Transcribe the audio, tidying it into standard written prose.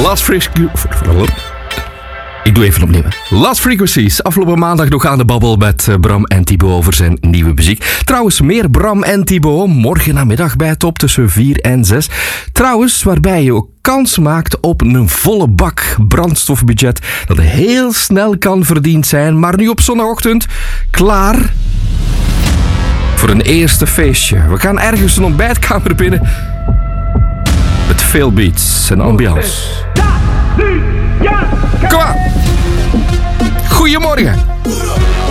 Ik doe even opnieuw. Last Frequencies. Afgelopen maandag nog aan de babbel met Bram en Thibaut over zijn nieuwe muziek. Trouwens, meer Bram en Thibaut morgen namiddag bij Top tussen 4 en 6. Trouwens, waarbij je ook kans maakt op een volle bak brandstofbudget dat heel snel kan verdiend zijn, maar nu op zondagochtend klaar voor een eerste feestje. We gaan ergens een ontbijtkamer binnen met veel beats en ambiance. Kom aan! Goedemorgen!